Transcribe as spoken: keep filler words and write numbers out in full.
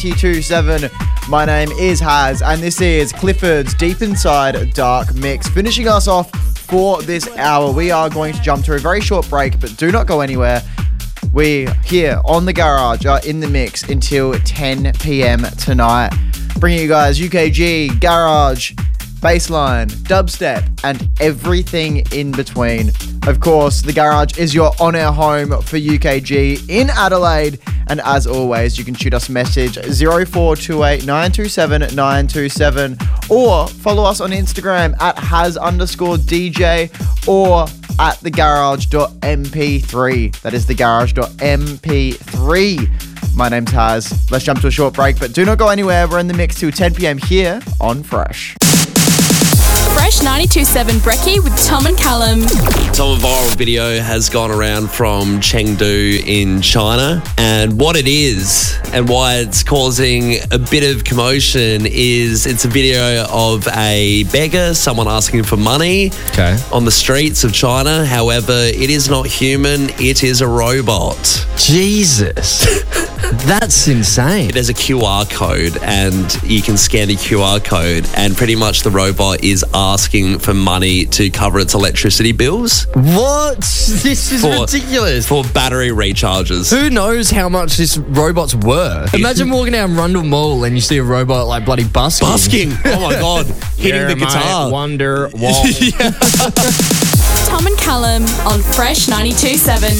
ninety-two point seven. My name is Haz, and this is Clifford's Deep Inside Dark Mix. Finishing us off for this hour, we are going to jump to a very short break, but do not go anywhere. We here on The Garage are in the mix until ten p.m. tonight, bringing you guys U K G, garage, bassline, dubstep, and everything in between. Of course, The Garage is your on-air home for U K G in Adelaide, and as always, you can shoot us a message zero four two eight nine two seven nine two seven or follow us on Instagram at has underscore DJ or at thegarage dot m p three. That is thegarage dot m p three. My name's Haz. Let's jump to a short break, but do not go anywhere. We're in the mix till ten p.m. here on Fresh. Fresh ninety-two point seven Brekkie with Tom and Callum. So a viral video has gone around from Chengdu in China, and what it is and why it's causing a bit of commotion is it's a video of a beggar, someone asking for money okay. on the streets of China. However, it is not human, it is a robot. Jesus. That's insane. It has a Q R code, and you can scan the Q R code, and pretty much the robot is asking for money to cover its electricity bills. What? This is for, ridiculous. For battery recharges. Who knows how much this robot's worth? Imagine walking down Rundle Mall and you see a robot like bloody busking. Busking. Oh my God. Hitting You're the guitar. my Wonder Wall. Tom and Callum on Fresh ninety-two point seven.